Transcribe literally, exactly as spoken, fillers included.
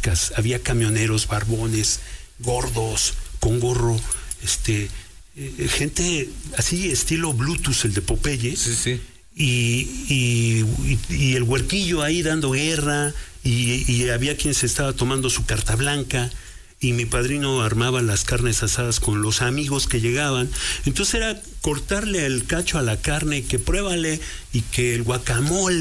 clásicas. Había camioneros, barbones, gordos, con gorro, este, eh, gente así, estilo Bluetooth, el de Popeye. Sí, sí. Y, y, y, y el huerquillo ahí dando guerra, y, y había quien se estaba tomando su carta blanca, y mi padrino armaba las carnes asadas con los amigos que llegaban. Entonces era cortarle el cacho a la carne, que pruébale, y que el guacamole